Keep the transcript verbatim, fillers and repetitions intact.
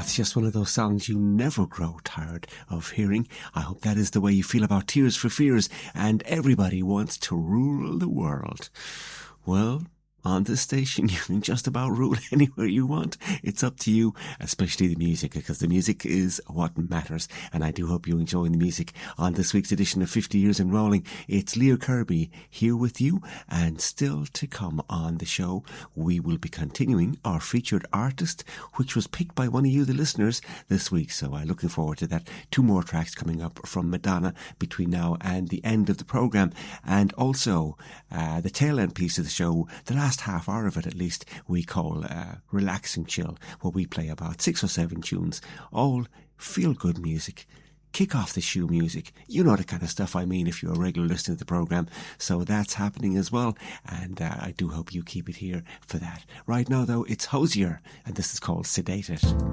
it's just one of those songs you never grow tired of hearing. I hope that is the way you feel about Tears for Fears and Everybody Wants to Rule the World. Well, on this station, you can just about rule anywhere you want. It's up to you, especially the music, because the music is what matters. And I do hope you're enjoying the music on this week's edition of fifty Years in Rolling. It's Leo Kirby here with you, and still to come on the show, we will be continuing our featured artist, which was picked by one of you, the listeners, this week. So I'm looking forward to that. Two more tracks coming up from Madonna between now and the end of the programme. And also, uh, the tail end piece of the show, the last half hour of it at least, we call uh, Relaxing Chill, where we play about six or seven tunes, all feel-good music, kick off the shoe music. You know the kind of stuff I mean if you're a regular listener to the programme. So that's happening as well, and uh, I do hope you keep it here for that. Right now though, it's Hozier, and this is called Sedated.